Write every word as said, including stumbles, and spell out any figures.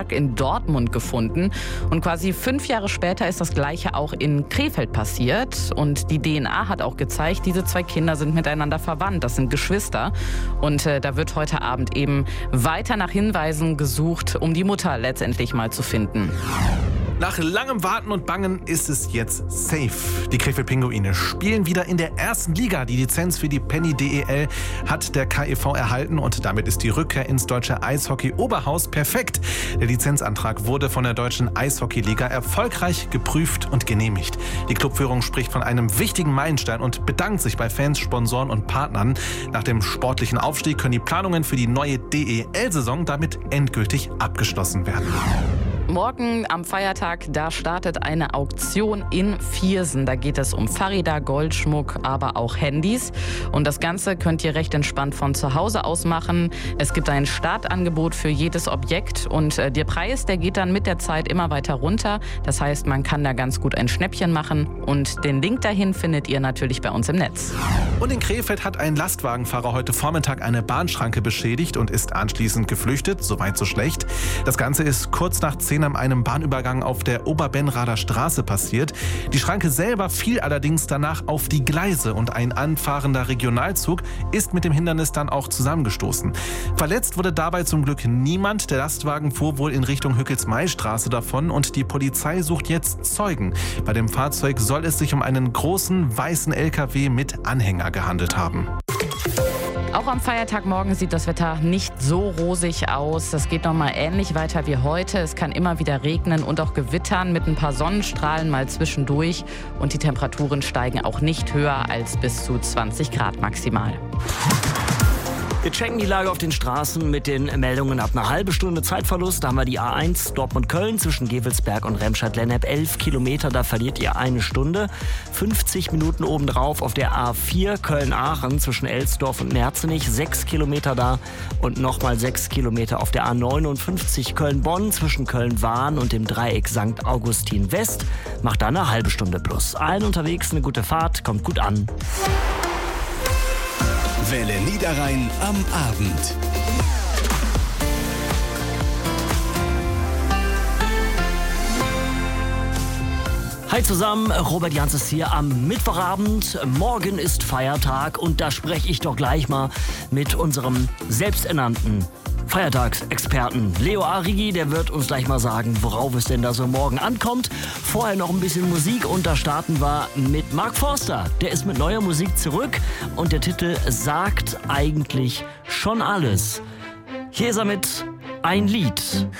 Sarg in Dortmund gefunden. Und quasi fünf Jahre später ist das Gleiche auch in Krefeld passiert. Und die D N A hat auch gezeigt, diese zwei Kinder sind miteinander verwandt. Das sind Geschwister. Und äh, da wird heute Abend eben weiter nach Hinweisen gesucht, um die Mutter letztendlich mal zu finden. Nach langem Warten und Bangen ist es jetzt safe. Die Krefeld Pinguine spielen wieder in der ersten Liga. Die Lizenz für die Penny D E L hat der K E V erhalten und damit ist die Rückkehr ins deutsche Eishockey-Oberhaus perfekt. Der Lizenzantrag wurde von der deutschen Eishockey-Liga erfolgreich geprüft und genehmigt. Die Clubführung spricht von einem wichtigen Meilenstein und bedankt sich bei Fans, Sponsoren und Partnern. Nach dem sportlichen Aufstieg können die Planungen für die neue D E L-Saison damit endgültig abgeschlossen werden. Morgen am Feiertag, da startet eine Auktion in Viersen. Da geht es um Fahrräder, Goldschmuck, aber auch Handys. Und das Ganze könnt ihr recht entspannt von zu Hause aus machen. Es gibt ein Startangebot für jedes Objekt und äh, der Preis, der geht dann mit der Zeit immer weiter runter. Das heißt, man kann da ganz gut ein Schnäppchen machen und den Link dahin findet ihr natürlich bei uns im Netz. Und in Krefeld hat ein Lastwagenfahrer heute Vormittag eine Bahnschranke beschädigt und ist anschließend geflüchtet. Soweit so schlecht. Das Ganze ist kurz nach zehn an einem Bahnübergang auf der Oberbenrader Straße passiert. Die Schranke selber fiel allerdings danach auf die Gleise und ein anfahrender Regionalzug ist mit dem Hindernis dann auch zusammengestoßen. Verletzt wurde dabei zum Glück niemand. Der Lastwagen fuhr wohl in Richtung Hückelsmaistraße davon und die Polizei sucht jetzt Zeugen. Bei dem Fahrzeug soll es sich um einen großen weißen L K W mit Anhänger gehandelt haben. Auch am Feiertagmorgen sieht das Wetter nicht so rosig aus. Das geht noch mal ähnlich weiter wie heute. Es kann immer wieder regnen und auch gewittern mit ein paar Sonnenstrahlen mal zwischendurch. Und die Temperaturen steigen auch nicht höher als bis zu zwanzig Grad maximal. Wir checken die Lage auf den Straßen mit den Meldungen ab einer halben Stunde Zeitverlust. Da haben wir die A eins Dortmund-Köln zwischen Gevelsberg und Remscheid-Lennep. elf Kilometer, da verliert ihr eine Stunde. fünfzig Minuten obendrauf auf der A vier Köln-Aachen zwischen Elsdorf und Merzenich. sechs Kilometer da und nochmal sechs Kilometer auf der A neunundfünfzig Köln-Bonn zwischen Köln-Wahn und dem Dreieck Sankt Augustin West. Macht da eine halbe Stunde plus. Allen unterwegs eine gute Fahrt, kommt gut an. Welle Niederrhein am Abend. Hi zusammen, Robert Jans ist hier am Mittwochabend. Morgen ist Feiertag und da spreche ich doch gleich mal mit unserem selbsternannten Feiertagsexperten Leo Arrighi. Der wird uns gleich mal sagen, worauf es denn da so morgen ankommt. Vorher noch ein bisschen Musik und da starten wir mit Mark Forster. Der ist mit neuer Musik zurück und der Titel sagt eigentlich schon alles. Hier ist er mit Ein Lied.